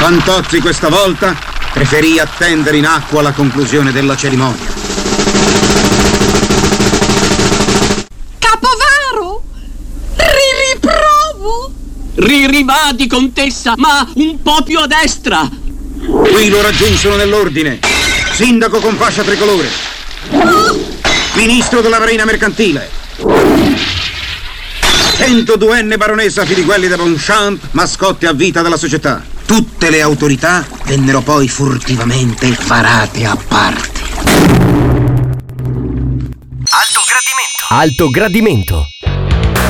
Fantozzi questa volta preferì attendere in acqua la conclusione della cerimonia. Capovaro! Riprovo! Rivadi, contessa, ma un po' più a destra! Qui lo raggiunsero nell'ordine: sindaco con fascia tricolore, ministro della marina mercantile, 102enne baronessa Filiquelli de Bonchamp, mascotte a vita della società. Tutte le autorità vennero poi furtivamente varate a parte. Alto gradimento.